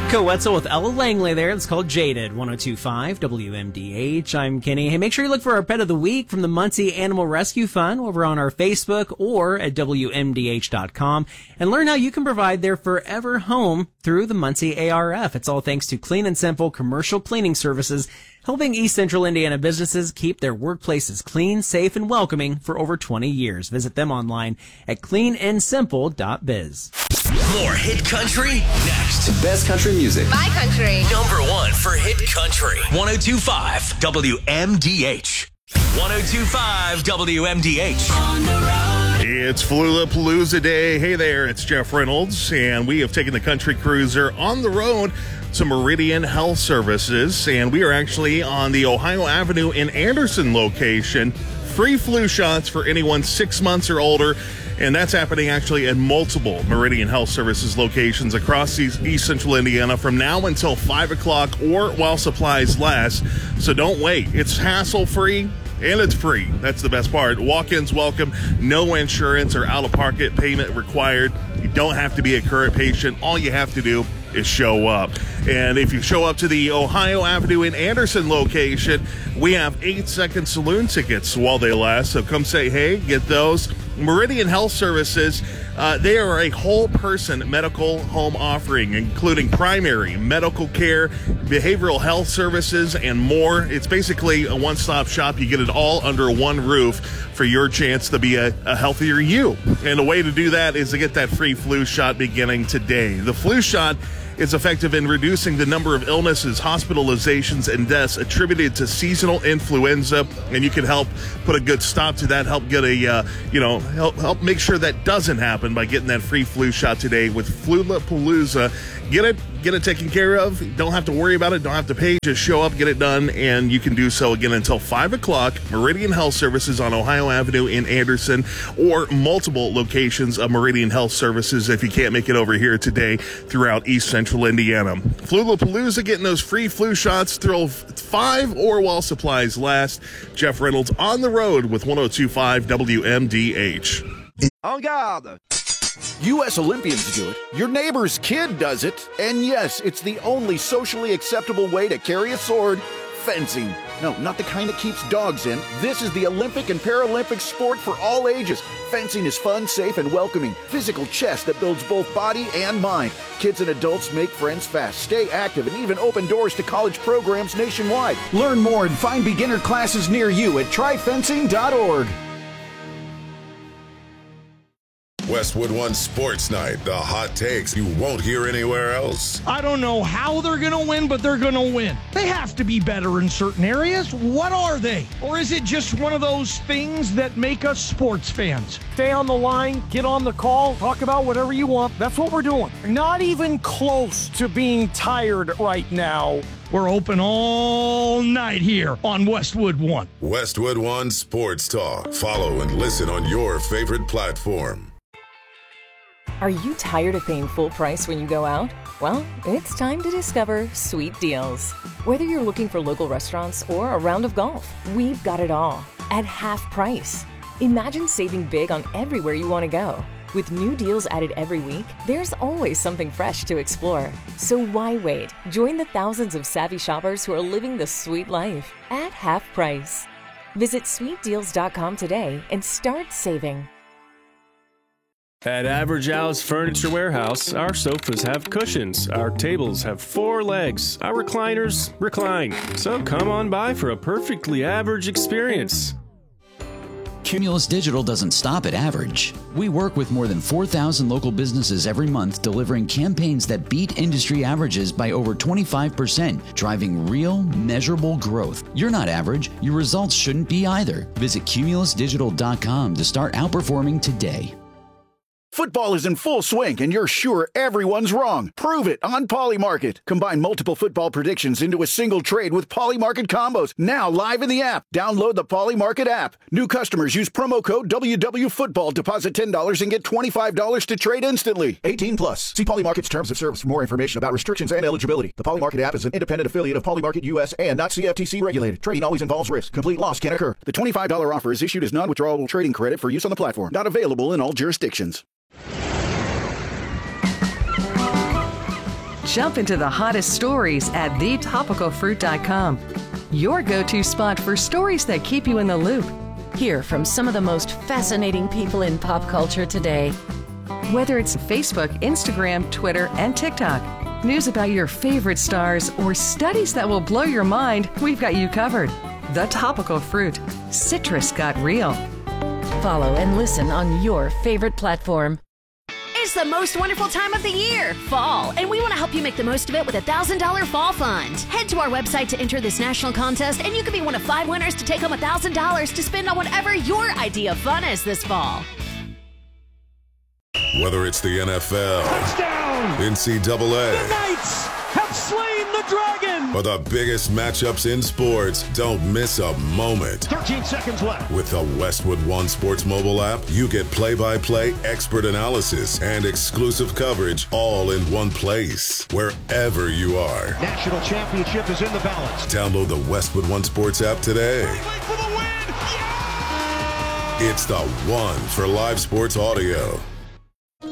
Nico Wetzel with Ella Langley there. It's called Jaded, 102.5 WMDH. I'm Kenny. Hey, make sure you look for our Pet of the Week from the Muncie Animal Rescue Fund over on our Facebook or at WMDH.com and learn how you can provide their forever home through the Muncie ARF. It's all thanks to Clean and Simple commercial cleaning services, helping East Central Indiana businesses keep their workplaces clean, safe, and welcoming for over 20 years. Visit them online at cleanandsimple.biz. More hit country next. Best country music. My country. Number one for hit country. 102.5 WMDH. 102.5 WMDH. On the road. It's Flula-Palooza Day. Hey there, it's Jeff Reynolds, and we have taken the Country Cruiser on the road to Meridian Health Services, and we are actually on the Ohio Avenue in Anderson location. Free flu shots for anyone 6 months or older. And that's happening actually at multiple Meridian Health Services locations across East Central Indiana from now until 5 o'clock or while supplies last. So don't wait. It's hassle-free and it's free. That's the best part. Walk-ins welcome. No insurance or out-of-pocket payment required. You don't have to be a current patient. All you have to do is show up. And if you show up to the Ohio Avenue in Anderson location, we have 8-second saloon tickets while they last. So come say hey, get those. Meridian Health Services, they are a whole person medical home offering, including primary, medical care, behavioral health services, and more. It's basically a one-stop shop. You get it all under one roof for your chance to be a healthier you. And the way to do that is to get that free flu shot beginning today. The flu shot is effective in reducing the number of illnesses, hospitalizations, and deaths attributed to seasonal influenza, and you can help put a good stop to that. Help get a, help make sure that doesn't happen by getting that free flu shot today with Flula-Palooza. Get it taken care of. Don't have to worry about it. Don't have to pay. Just show up, get it done, and you can do so again until 5 o'clock. Meridian Health Services on Ohio Avenue in Anderson, or multiple locations of Meridian Health Services if you can't make it over here today throughout East Central Indiana. Flula-Palooza, getting those free flu shots through 5 or while supplies last. Jeff Reynolds on the road with 102.5 WMDH. En garde! U.S. Olympians do it, your neighbor's kid does it, and yes, it's the only socially acceptable way to carry a sword: fencing. No, not the kind that keeps dogs in. This is the Olympic and Paralympic sport for all ages. Fencing is fun, safe, and welcoming. Physical chess that builds both body and mind. Kids and adults make friends fast, stay active, and even open doors to college programs nationwide. Learn more and find beginner classes near you at tryfencing.org. Westwood One Sports Night, the hot takes you won't hear anywhere else. I don't know how they're going to win, but they're going to win. They have to be better in certain areas. What are they? Or is it just one of those things that make us sports fans? Stay on the line, get on the call, talk about whatever you want. That's what we're doing. Not even close to being tired right now. We're open all night here on Westwood One. Westwood One Sports Talk. Follow and listen on your favorite platform. Are you tired of paying full price when you go out? Well, it's time to discover Sweet Deals. Whether you're looking for local restaurants or a round of golf, we've got it all at half price. Imagine saving big on everywhere you want to go. With new deals added every week, there's always something fresh to explore. So why wait? Join the thousands of savvy shoppers who are living the sweet life at half price. Visit sweetdeals.com today and start saving. At Average Al's Furniture Warehouse, our sofas have cushions, our tables have 4 legs, our recliners recline. So come on by for a perfectly average experience. Cumulus Digital doesn't stop at average. We work with more than 4,000 local businesses every month, delivering campaigns that beat industry averages by over 25%, driving real, measurable growth. You're not average. Your results shouldn't be either. Visit cumulusdigital.com to start outperforming today. Football is in full swing, and you're sure everyone's wrong. Prove it on Polymarket. Combine multiple football predictions into a single trade with Polymarket combos. Now live in the app. Download the Polymarket app. New customers use promo code WWFootball. Deposit $10 and get $25 to trade instantly. 18 plus. See Polymarket's terms of service for more information about restrictions and eligibility. The Polymarket app is an independent affiliate of Polymarket US and not CFTC regulated. Trading always involves risk. Complete loss can occur. The $25 offer is issued as non-withdrawable trading credit for use on the platform. Not available in all jurisdictions. Jump into the hottest stories at thetopicalfruit.com. Your go-to spot for stories that keep you in the loop. Hear from some of the most fascinating people in pop culture today. Whether it's Facebook, Instagram, Twitter, and TikTok, news about your favorite stars, or studies that will blow your mind, we've got you covered. The Topical Fruit. Citrus got real. Follow and listen on your favorite platform. It's the most wonderful time of the year, fall, and we want to help you make the most of it with a $1,000 fall fund. Head to our website to enter this national contest, and you could be one of 5 winners to take home $1,000 to spend on whatever your idea of fun is this fall. Whether it's the NFL, Touchdown! NCAA, The Knights have slain the dragon! or the biggest matchups in sports, don't miss a moment. 13 seconds left. With the Westwood One Sports mobile app, you get play-by-play, expert analysis, and exclusive coverage all in one place, wherever you are. National championship is in the balance. Download the Westwood One Sports app today. For the win! Yeah! It's the one for live sports audio.